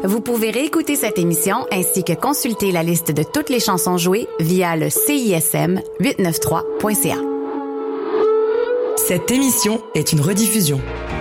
Vous pouvez réécouter cette émission ainsi que consulter la liste de toutes les chansons jouées via le CISM893.ca. Cette émission est une rediffusion.